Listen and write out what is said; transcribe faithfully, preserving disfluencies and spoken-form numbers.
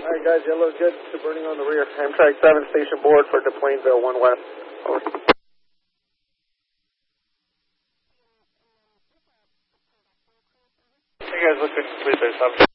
Alright guys, yellow good, to burning on the rear. Amtrak seven station board for De Plainville, one west. Over. Hey guys, look good, please, there's